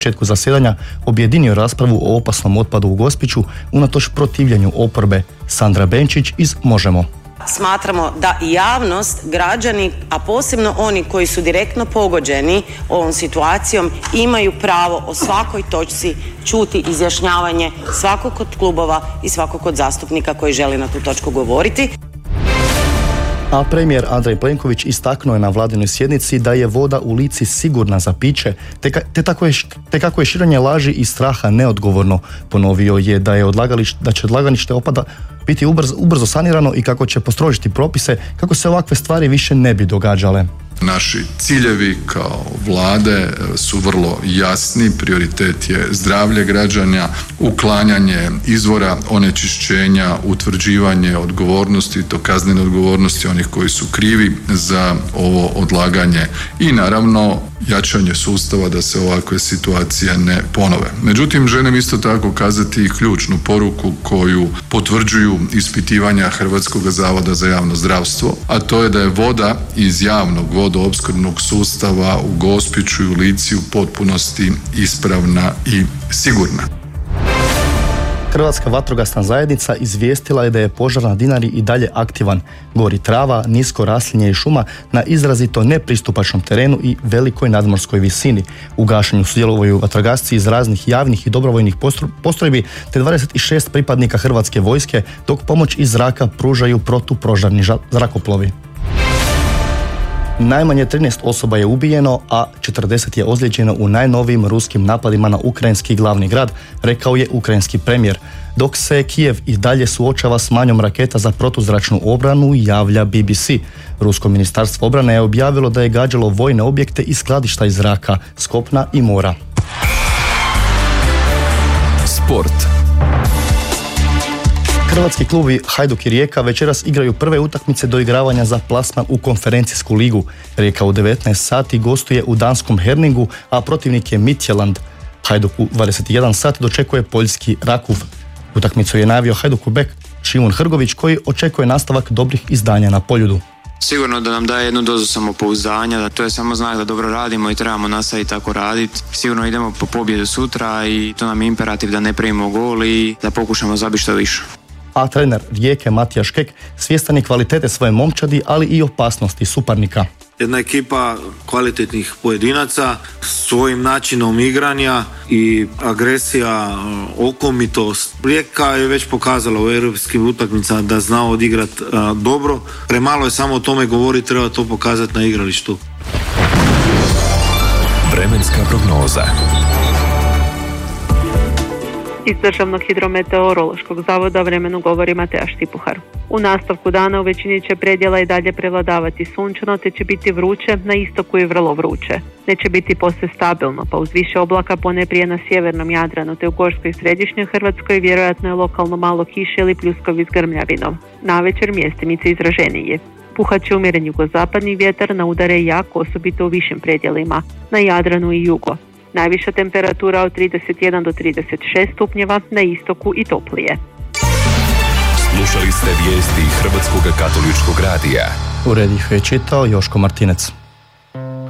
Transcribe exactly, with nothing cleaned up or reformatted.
početku zasjedanja objedinio raspravu o opasnom otpadu u Gospiću unatoč protivljenju oporbe. Sandra Benčić iz Možemo. Smatramo da i javnost, građani, a posebno oni koji su direktno pogođeni ovom situacijom, imaju pravo o svakoj točci čuti izjašnjavanje svakog od klubova i svakog od zastupnika koji želi na tu točku govoriti. A premijer Andrej Plenković istaknuo je na vladinoj sjednici da je voda u Lici sigurna za piće, te, ka, te, tako je, te kako je širenje laži i straha neodgovorno. Ponovio je da, je odlagališ, da će odlagalište otpada biti ubrzo, ubrzo sanirano i kako će postrožiti propise kako se ovakve stvari više ne bi događale. Naši ciljevi kao vlade su vrlo jasni, prioritet je zdravlje građana, uklanjanje izvora onečišćenja, utvrđivanje odgovornosti i to kaznene odgovornosti onih koji su krivi za ovo odlaganje i naravno jačanje sustava da se ovakve situacije ne ponove. Međutim, želim isto tako kazati i ključnu poruku koju potvrđuju ispitivanja Hrvatskog zavoda za javno zdravstvo, a to je da je voda iz javnog vodoopskrbnog sustava u Gospiću i u Lici u potpunosti ispravna i sigurna. Hrvatska vatrogasna zajednica izvijestila je da je požar na Dinari i dalje aktivan. Gori trava, nisko raslinje i šuma na izrazito nepristupačnom terenu i velikoj nadmorskoj visini. U gašenju sudjeluju vatrogasci iz raznih javnih i dobrovoljnih postrojbi te dvadeset šest pripadnika Hrvatske vojske, dok pomoć iz zraka pružaju protupožarni zrakoplovi. Najmanje trinaest osoba je ubijeno, a četrdeset je ozlijeđeno u najnovijim ruskim napadima na ukrajinski glavni grad, rekao je ukrajinski premijer. Dok se Kijev i dalje suočava s manjom raketa za protuzračnu obranu, javlja B B C. Rusko ministarstvo obrane je objavilo da je gađalo vojne objekte i skladišta iz zraka, s kopna i mora. Sport. Hrvatski klubi Hajduk i Rijeka večeras igraju prve utakmice doigravanja za plasman u konferencijsku ligu. Rijeka u devetnaest sati gostuje u danskom Herningu, a protivnik je Midtjylland. Hajduk u dvadeset jedan sati dočekuje poljski Rakov. Utakmicu je najavio Hajdukov bek Šimon Hrgović, koji očekuje nastavak dobrih izdanja na Poljudu. Sigurno da nam daje jednu dozu samopouzdanja, da to je samo znak da dobro radimo i trebamo nastaviti tako raditi. Sigurno idemo po pobjedu sutra i to nam je imperativ da ne primimo gol i da pokušamo zabiti što više. A trener Rijeke Matija Škek svjestan je kvalitete svoje momčadi, ali i opasnosti suparnika. Jedna ekipa kvalitetnih pojedinaca, svojim načinom igranja i agresija, okomitost. Rijeka je već pokazala u europskim utakmicama da zna odigrati dobro. Premalo je samo o tome govoriti, treba to pokazati na igralištu. Vremenska prognoza. Iz Državnog hidrometeorološkog zavoda vremenu govori Mateja Štipuhar. U nastavku dana u većini će predjela i dalje prevladavati sunčano, te će biti vruće, na istoku i vrlo vruće. Neće biti posve stabilno, pa uz više oblaka ponajprije na sjevernom Jadranu te u gorskoj i središnjoj Hrvatskoj vjerojatno je lokalno malo kiše ili pljuskovi s grmljavinom. Navečer mjestimice izraženije. Puhat će umjeren jugozapadni vjetar, na udare jak, osobito u višim predjelima, na Jadranu i jugo. Najviša temperatura od trideset jedan do trideset šest stupnjeva, na istoku i toplije. Slušali ste vijesti Hrvatskog katoličkog radija. U rediju je čitao Joško Martinec.